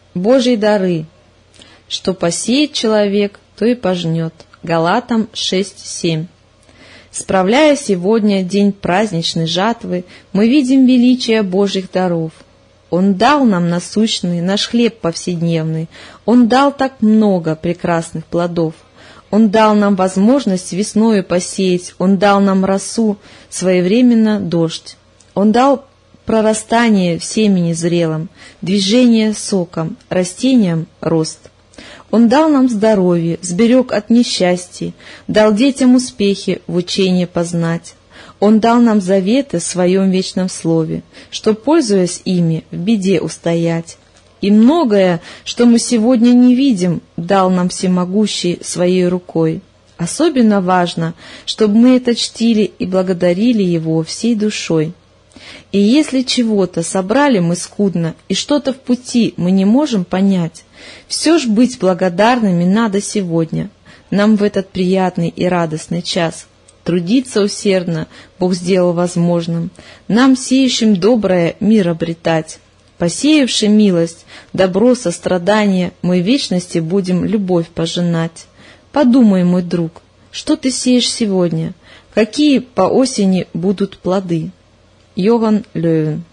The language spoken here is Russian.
Божьи дары. Что посеет человек, то и пожнет. Галатам 6:7. Справляя сегодня день праздничной жатвы, мы видим величие Божьих даров. Он дал нам насущный, наш хлеб повседневный. Он дал так много прекрасных плодов. Он дал нам возможность весною посеять. Он дал нам росу, своевременно дождь. Он дал прорастание в семени зрелом, движение соком, растениям рост. Он дал нам здоровье, сберег от несчастий, дал детям успехи в учении познать. Он дал нам заветы в своем вечном слове, чтоб, пользуясь ими, в беде устоять. И многое, что мы сегодня не видим, дал нам всемогущий своей рукой. Особенно важно, чтобы мы это чтили и благодарили Его всей душой. И если чего-то собрали мы скудно, и что-то в пути мы не можем понять, все ж быть благодарными надо сегодня, нам в этот приятный и радостный час. Трудиться усердно Бог сделал возможным, нам, сеющим доброе, мир обретать. Посеявши милость, добро, сострадание, мы в вечности будем любовь пожинать. Подумай, мой друг, что ты сеешь сегодня, какие по осени будут плоды. Йоган Левин.